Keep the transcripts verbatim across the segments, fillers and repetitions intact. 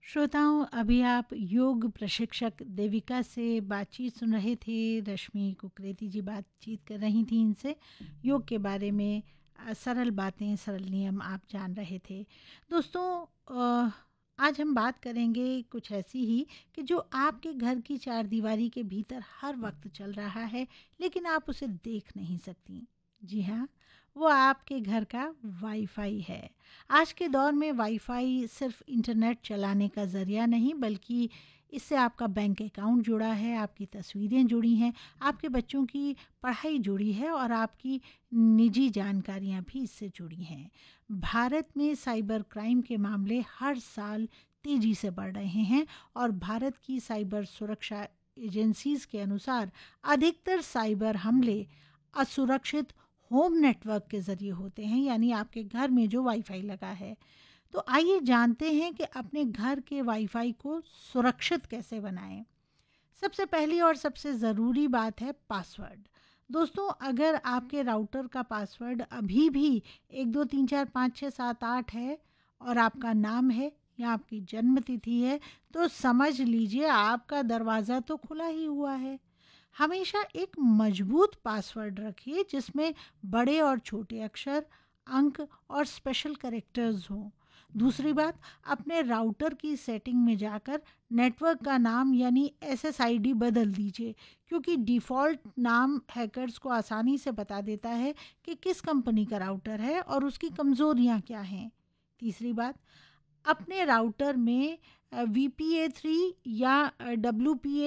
श्रोताओं, अभी आप योग प्रशिक्षक देविका से बातचीत सुन रहे थे। रश्मि कुकरेती जी बातचीत कर रही थी इनसे योग के बारे में। अ, सरल बातें, सरल नियम आप जान रहे थे। दोस्तों, अ, आज हम बात करेंगे कुछ ऐसी ही कि जो आपके घर की चार दीवारी के भीतर हर वक्त चल रहा है, लेकिन आप उसे देख नहीं सकती। जी हाँ, वो आपके घर का वाईफाई है। आज के दौर में वाईफाई सिर्फ इंटरनेट चलाने का ज़रिया नहीं, बल्कि इससे आपका बैंक अकाउंट जुड़ा है, आपकी तस्वीरें जुड़ी हैं, आपके बच्चों की पढ़ाई जुड़ी है और आपकी निजी जानकारियां भी इससे जुड़ी हैं। भारत में साइबर क्राइम के मामले हर साल तेज़ी से बढ़ रहे हैं और भारत की साइबर सुरक्षा एजेंसीज के अनुसार अधिकतर साइबर हमले असुरक्षित होम नेटवर्क के ज़रिए होते हैं, यानी आपके घर में जो वाईफाई लगा है। तो आइए जानते हैं कि अपने घर के वाईफाई को सुरक्षित कैसे बनाएं। सबसे पहली और सबसे ज़रूरी बात है पासवर्ड। दोस्तों, अगर आपके राउटर का पासवर्ड अभी भी एक दो तीन चार पाँच छः सात आठ है और आपका नाम है या आपकी जन्म तिथि है, तो समझ लीजिए आपका दरवाज़ा तो खुला ही हुआ है। हमेशा एक मजबूत पासवर्ड रखिए जिसमें बड़े और छोटे अक्षर, अंक और स्पेशल कैरेक्टर्स हों। दूसरी बात, अपने राउटर की सेटिंग में जाकर नेटवर्क का नाम यानी एस एस आई डी बदल दीजिए, क्योंकि डिफ़ॉल्ट नाम हैकर्स को आसानी से बता देता है कि किस कंपनी का राउटर है और उसकी कमज़ोरियाँ क्या हैं। तीसरी बात, अपने राउटर में वी पी ए थ्री या W P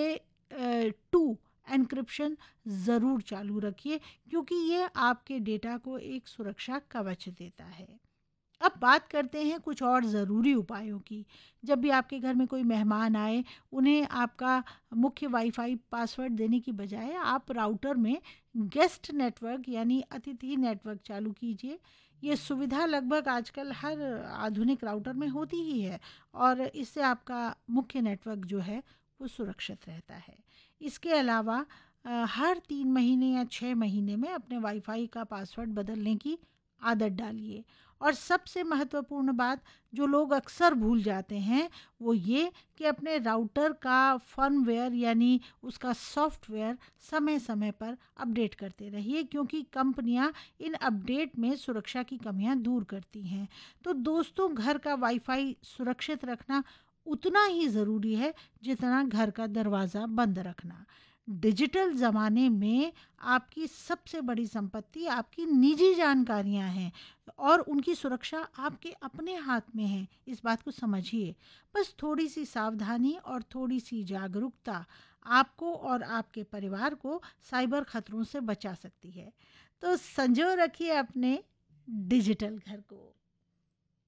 A to encryption ज़रूर चालू रखिए, क्योंकि ये आपके डेटा को एक सुरक्षा कवच देता है। अब बात करते हैं कुछ और ज़रूरी उपायों की। जब भी आपके घर में कोई मेहमान आए, उन्हें आपका मुख्य वाईफाई पासवर्ड देने की बजाय आप राउटर में गेस्ट नेटवर्क यानी अतिथि नेटवर्क चालू कीजिए। ये सुविधा लगभग आजकल हर आधुनिक राउटर में होती ही है और इससे आपका मुख्य नेटवर्क जो है वो सुरक्षित रहता है। इसके अलावा अ, हर तीन महीने या छः महीने में अपने वाईफाई का पासवर्ड बदलने की आदत डालिए। और सबसे महत्वपूर्ण बात जो लोग अक्सर भूल जाते हैं, वो ये कि अपने राउटर का फर्मवेयर यानी उसका सॉफ्टवेयर समय समय पर अपडेट करते रहिए, क्योंकि कंपनियां इन अपडेट में सुरक्षा की कमियां दूर करती हैं। तो दोस्तों, घर का वाईफाई सुरक्षित रखना उतना ही ज़रूरी है जितना घर का दरवाज़ा बंद रखना। डिजिटल ज़माने में आपकी सबसे बड़ी संपत्ति आपकी निजी जानकारियां हैं और उनकी सुरक्षा आपके अपने हाथ में है। इस बात को समझिए। बस थोड़ी सी सावधानी और थोड़ी सी जागरूकता आपको और आपके परिवार को साइबर खतरों से बचा सकती है। तो संजो रखिए अपने डिजिटल घर को।